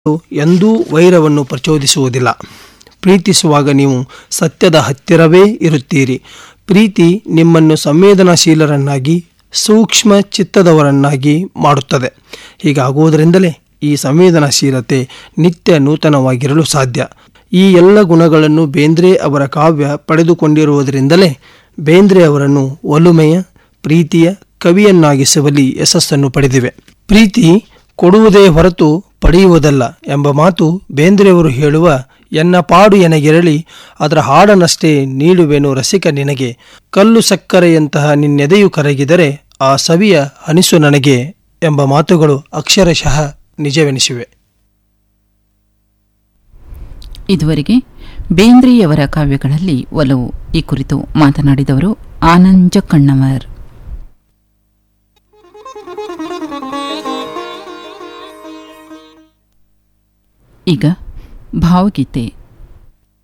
ಎಂದೂ ವೈರವನ್ನು ಪ್ರಚೋದಿಸುವುದಿಲ್ಲ. ಪ್ರೀತಿಸುವಾಗ ನೀವು ಸತ್ಯದ ಹತ್ತಿರವೇ ಇರುತ್ತೀರಿ. ಪ್ರೀತಿ ನಿಮ್ಮನ್ನು ಸಂವೇದನಾಶೀಲರನ್ನಾಗಿ ಸೂಕ್ಷ್ಮ ಚಿತ್ತದವರನ್ನಾಗಿ ಮಾಡುತ್ತದೆ. ಹೀಗಾಗುವುದರಿಂದಲೇ ಈ ಸಂವೇದನಾಶೀಲತೆ ನಿತ್ಯ ನೂತನವಾಗಿರಲು ಸಾಧ್ಯ. ಈ ಎಲ್ಲ ಗುಣಗಳನ್ನು ಬೇಂದ್ರೆ ಅವರ ಕಾವ್ಯ ಪಡೆದುಕೊಂಡಿರುವುದರಿಂದಲೇ ಬೇಂದ್ರೆ ಅವರನ್ನು ಒಲುಮೆಯ ಪ್ರೀತಿಯ ಕವಿಯನ್ನಾಗಿಸುವಲ್ಲಿ ಯಶಸ್ಸನ್ನು ಪಡೆದಿವೆ. ಪ್ರೀತಿ ಕೊಡುವುದೇ ಹೊರತು ಪಡೆಯುವುದಲ್ಲ ಎಂಬ ಮಾತು ಬೇಂದ್ರೆಯವರು ಹೇಳುವ ಎನ್ನ ಪಾಡು ಎನಗಿರಲಿ ಅದರ ಹಾಡನಷ್ಟೇ ನೀಡುವೆನು ರಸಿಕ ನಿನಗೆ, ಕಲ್ಲು ಸಕ್ಕರೆಯಂತಹ ನಿನ್ನೆದೆಯು ಕರಗಿದರೆ ಆ ಸವಿಯ ಅನಿಸು ನನಗೆ ಎಂಬ ಮಾತುಗಳು ಅಕ್ಷರಶಃ ನಿಜವೆನಿಸಿವೆ. ಇದುವರೆಗೆ ಬೇಂದ್ರೆಯವರ ಕಾವ್ಯಗಳಲ್ಲಿ ಒಲವು ಈ ಕುರಿತು ಮಾತನಾಡಿದವರು ಆನಂಜ ಕಣ್ಣವರ್. ಈಗ ಭಾವಗೀತೆ.